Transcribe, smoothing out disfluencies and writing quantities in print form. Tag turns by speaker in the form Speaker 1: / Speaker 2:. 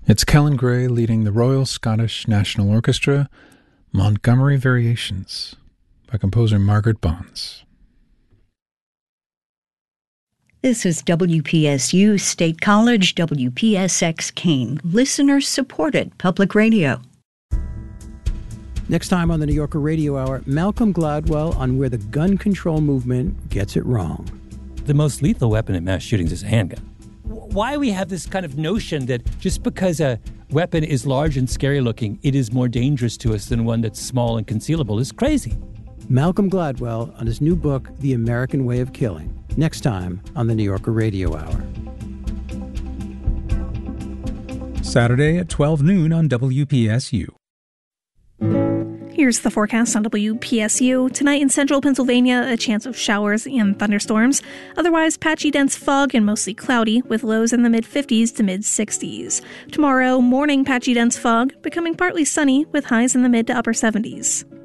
Speaker 1: It's Kellen Gray leading the Royal Scottish National Orchestra, Montgomery Variations, by composer Margaret Bonds.
Speaker 2: This is WPSU State College, WPSX Keene, listener-supported public radio.
Speaker 3: Next time on the New Yorker Radio Hour, Malcolm Gladwell on where the gun control movement gets it wrong.
Speaker 4: The most lethal weapon in mass shootings is a handgun. Why we have this kind of notion that just because a weapon is large and scary looking, it is more dangerous to us than one that's small and concealable is crazy.
Speaker 3: Malcolm Gladwell on his new book, The American Way of Killing. Next time on the New Yorker Radio Hour.
Speaker 5: Saturday at 12 noon on WPSU.
Speaker 6: Here's the forecast on WPSU. Tonight in central Pennsylvania, a chance of showers and thunderstorms. Otherwise, patchy dense fog and mostly cloudy, with lows in the mid-50s to mid-60s. Tomorrow, morning patchy dense fog, becoming partly sunny with highs in the mid to upper 70s.